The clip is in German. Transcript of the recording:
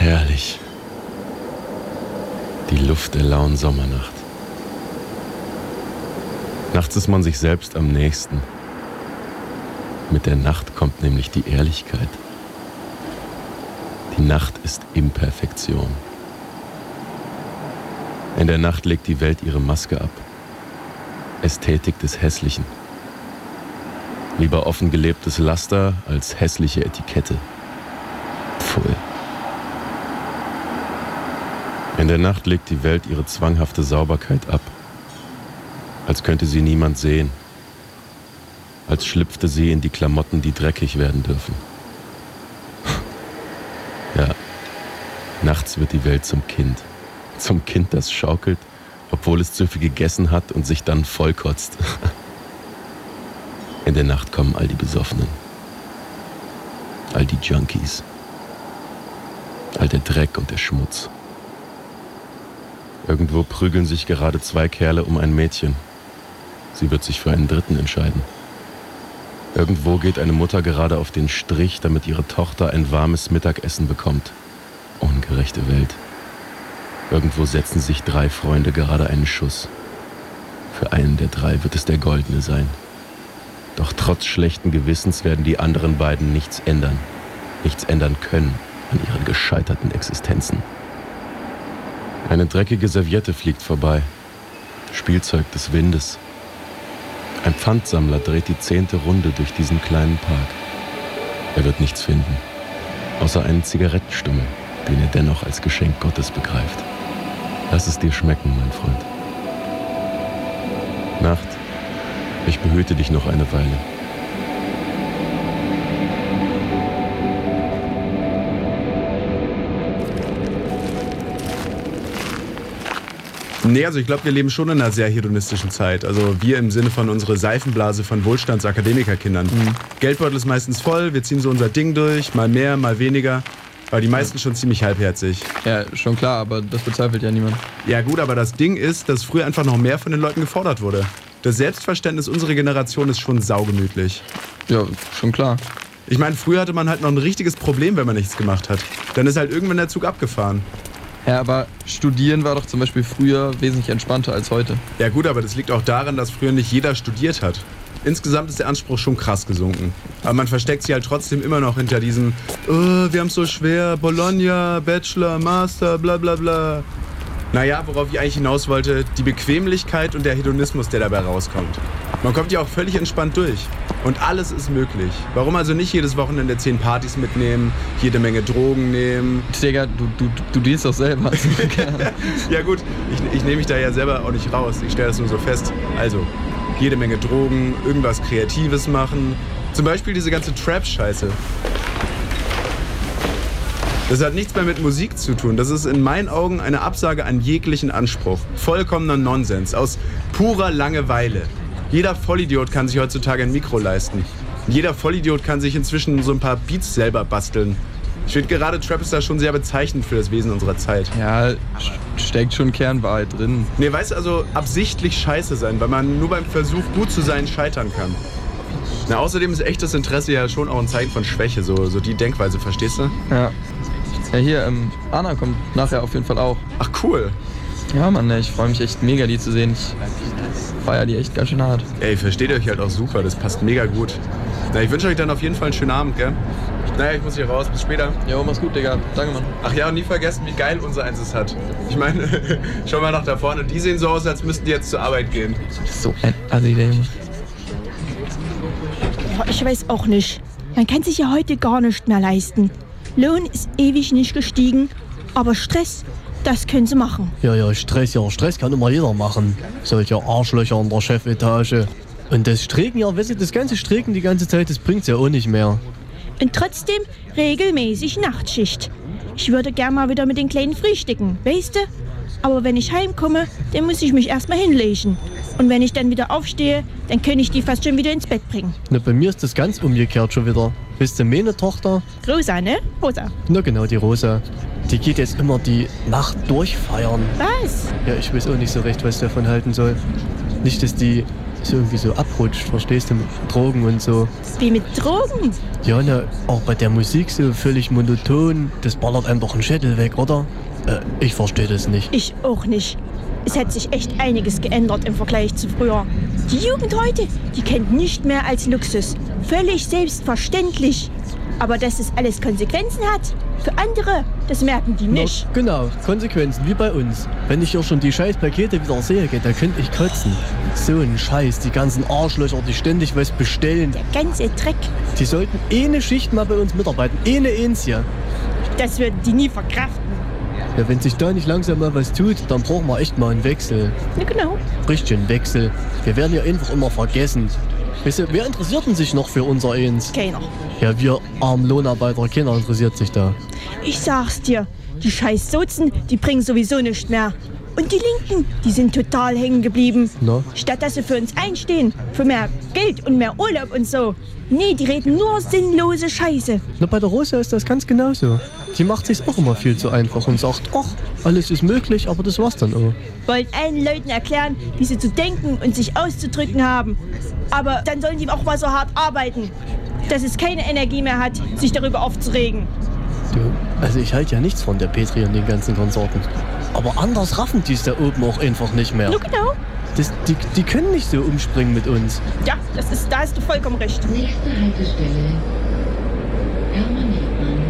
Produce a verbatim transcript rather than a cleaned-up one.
Herrlich. Die Luft der lauen Sommernacht. Nachts ist man sich selbst am nächsten. Mit der Nacht kommt nämlich die Ehrlichkeit. Die Nacht ist Imperfektion. In der Nacht legt die Welt ihre Maske ab. Ästhetik des Hässlichen. Lieber offen gelebtes Laster als hässliche Etikette. Pfui. In der Nacht legt die Welt ihre zwanghafte Sauberkeit ab. Als könnte sie niemand sehen. Als schlüpfte sie in die Klamotten, die dreckig werden dürfen. Ja, nachts wird die Welt zum Kind. Zum Kind, das schaukelt, obwohl es zu viel gegessen hat und sich dann vollkotzt. In der Nacht kommen all die Besoffenen. All die Junkies. All der Dreck und der Schmutz. Irgendwo prügeln sich gerade zwei Kerle um ein Mädchen. Sie wird sich für einen Dritten entscheiden. Irgendwo geht eine Mutter gerade auf den Strich, damit ihre Tochter ein warmes Mittagessen bekommt. Ungerechte Welt. Irgendwo setzen sich drei Freunde gerade einen Schuss. Für einen der drei wird es der Goldene sein. Doch trotz schlechten Gewissens werden die anderen beiden nichts ändern. Nichts ändern können an ihren gescheiterten Existenzen. Eine dreckige Serviette fliegt vorbei. Spielzeug des Windes. Ein Pfandsammler dreht die zehnte Runde durch diesen kleinen Park. Er wird nichts finden, außer einen Zigarettenstummel, den er dennoch als Geschenk Gottes begreift. Lass es dir schmecken, mein Freund. Nacht, ich behüte dich noch eine Weile. Nee, also ich glaube, wir leben schon in einer sehr hedonistischen Zeit. Also wir im Sinne von unserer Seifenblase von Wohlstandsakademikerkindern. Mhm. Geldbeutel ist meistens voll, wir ziehen so unser Ding durch, mal mehr, mal weniger. Aber die meisten schon ziemlich halbherzig. Ja, schon klar, aber das bezweifelt ja niemand. Ja gut, aber das Ding ist, dass früher einfach noch mehr von den Leuten gefordert wurde. Das Selbstverständnis unserer Generation ist schon saugemütlich. Ja, schon klar. Ich meine, früher hatte man halt noch ein richtiges Problem, wenn man nichts gemacht hat. Dann ist halt irgendwann der Zug abgefahren. Ja, aber studieren war doch zum Beispiel früher wesentlich entspannter als heute. Ja gut, aber das liegt auch daran, dass früher nicht jeder studiert hat. Insgesamt ist der Anspruch schon krass gesunken. Aber man versteckt sich halt trotzdem immer noch hinter diesem oh, wir haben es so schwer, Bologna, Bachelor, Master, bla bla bla. Naja, worauf ich eigentlich hinaus wollte, die Bequemlichkeit und der Hedonismus, der dabei rauskommt. Man kommt ja auch völlig entspannt durch. Und alles ist möglich. Warum also nicht jedes Wochenende zehn Partys mitnehmen, jede Menge Drogen nehmen? Digga, du, du, du dealst doch selber. Ja gut, ich, ich nehme mich da ja selber auch nicht raus. Ich stelle das nur so fest. Also, jede Menge Drogen, irgendwas Kreatives machen. Zum Beispiel diese ganze Trap-Scheiße. Das hat nichts mehr mit Musik zu tun. Das ist in meinen Augen eine Absage an jeglichen Anspruch. Vollkommener Nonsens, aus purer Langeweile. Jeder Vollidiot kann sich heutzutage ein Mikro leisten. Jeder Vollidiot kann sich inzwischen so ein paar Beats selber basteln. Ich finde gerade Trap ist da schon sehr bezeichnend für das Wesen unserer Zeit. Ja, steckt schon Kernwahrheit drin. Nee, weißt du, also absichtlich scheiße sein, weil man nur beim Versuch gut zu sein scheitern kann. Na, außerdem ist echtes Interesse ja schon auch ein Zeichen von Schwäche, so, so die Denkweise, verstehst du? Ja. Ja, hier, ähm, Anna kommt nachher auf jeden Fall auch. Ach, cool. Ja, Mann, ich freue mich echt mega, die zu sehen. Ich feier die echt ganz schön hart. Ey, versteht euch halt auch super, das passt mega gut. Na, ich wünsche euch dann auf jeden Fall einen schönen Abend, gell? Naja, ich muss hier raus, bis später. Jo, mach's gut, Digga. Danke, Mann. Ach ja, und nie vergessen, wie geil unser Eins es hat. Ich meine, schau mal nach da vorne, die sehen so aus, als müssten die jetzt zur Arbeit gehen. So ein Assi, der Junge. Ja, ich weiß auch nicht. Man kann sich ja heute gar nicht mehr leisten. Lohn ist ewig nicht gestiegen, aber Stress, das können sie machen. Ja, ja, Stress, ja, Stress kann immer jeder machen. Solche Arschlöcher in der Chefetage. Und das Strecken, ja, weißt du, das ganze Strecken die ganze Zeit, das bringt's ja auch nicht mehr. Und trotzdem regelmäßig Nachtschicht. Ich würde gern mal wieder mit den Kleinen frühstücken, weißt du? Aber wenn ich heimkomme, dann muss ich mich erstmal hinlegen. Und wenn ich dann wieder aufstehe, dann kann ich die fast schon wieder ins Bett bringen. Na, bei mir ist das ganz umgekehrt schon wieder. Wisst ihr, meine Tochter? Rosa, ne? Rosa. Na genau, die Rosa. Die geht jetzt immer die Nacht durchfeiern. Was? Ja, ich weiß auch nicht so recht, was ich davon halten soll. Nicht, dass die so irgendwie so abrutscht, verstehst du, mit Drogen und so. Wie mit Drogen? Ja, ne, auch bei der Musik so völlig monoton, das ballert einem doch ein Schädel weg, oder? Äh, ich verstehe das nicht. Ich auch nicht. Es hat sich echt einiges geändert im Vergleich zu früher. Die Jugend heute, die kennt nicht mehr als Luxus. Völlig selbstverständlich. Aber dass es alles Konsequenzen hat, für andere, das merken die nicht. Na, genau, Konsequenzen, wie bei uns. Wenn ich hier schon die scheiß Pakete wieder sehe, da könnte ich kotzen. So ein Scheiß, die ganzen Arschlöcher, die ständig was bestellen. Der ganze Dreck, Die sollten eine Schicht mal bei uns mitarbeiten, eine eins hier. das würden die nie verkraften. Ja, wenn sich da nicht langsam mal was tut, dann brauchen wir echt mal einen Wechsel. Ja, genau. Richtig, einen Wechsel. Wir werden ja einfach immer vergessen. Weißt du, wer interessiert denn sich noch für unser Eins? Keiner. Ja, wir armen Lohnarbeiter, keiner interessiert sich da. Ich sag's dir, die scheiß Sozen, die bringen sowieso nichts mehr. Und die Linken, die sind total hängen geblieben. Na? Statt dass sie für uns einstehen, für mehr Geld und mehr Urlaub und so. Nee, die reden nur sinnlose Scheiße. Na, bei der Rosa ist das ganz genauso. Die macht sich's auch immer viel zu einfach und sagt, ach, alles ist möglich, aber das war's dann auch. Wollen allen Leuten erklären, wie sie zu denken und sich auszudrücken haben. Aber dann sollen die auch mal so hart arbeiten, dass es keine Energie mehr hat, sich darüber aufzuregen. Du, also ich halte ja nichts von der Petri und den ganzen Konsorten. Aber anders raffen die's da oben auch einfach nicht mehr. Nur genau. Das, die, die können nicht so umspringen mit uns. Ja, das ist, da hast du vollkommen recht. Nächste Haltestelle, Permanentbahnhof.